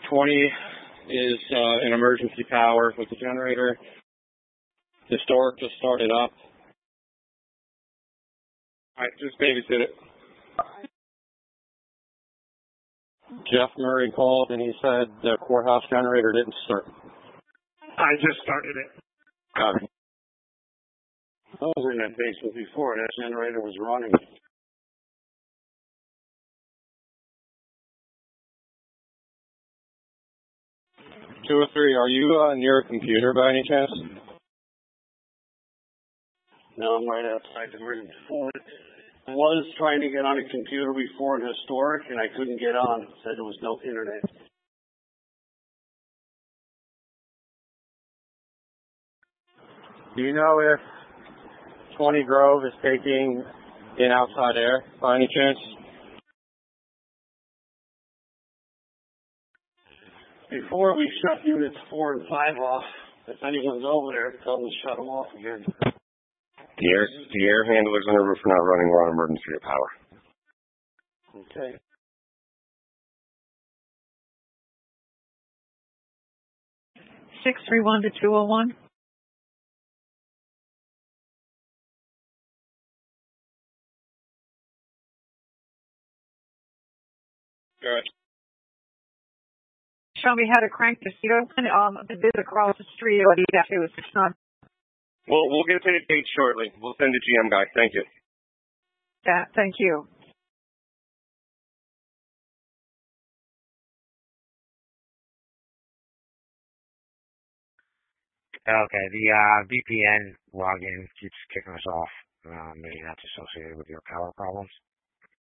20 is an emergency power with the generator. Historic just started up. I just babysit it. Jeff Murray called and he said the courthouse generator didn't start. I just started it. Got it. I was in that basement before. That generator was running. 203, are you near a computer by any chance? No, I'm right outside the room. I was trying to get on a computer before in Historic, and I couldn't get on. It said there was no internet. Do you know if 20 Grove is taking in outside air by any chance? Before we shut units 4 and 5 off, if anyone's over there, tell them to shut them off again. The air handlers on the roof are not running. We're on emergency power. Okay. Six 631 to 201. Good. Show me how to crank the seat open. The bit across the street, or it's not. We'll get to the date shortly. We'll send the GM guy. Thank you. Yeah, thank you. Okay, the VPN login keeps kicking us off. Maybe that's associated with your power problems.